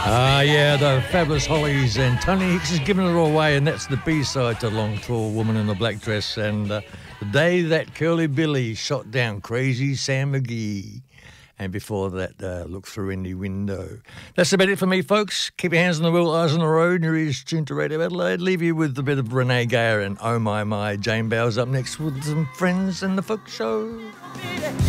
Yeah, the Fabulous Hollies, and Tony Hicks has given it all away, and that's the B-side to Long Tall Woman in the Black Dress, and the day that Curly Billy shot down Crazy Sam McGee. And before that, Look Through Any Window. That's about it for me, folks. Keep your hands on the wheel, eyes on the road. Your ears tuned to Radio Adelaide. Leave you with a bit of Renee Gayer and Oh My My. Jane Bowers up next with some friends and the folk show.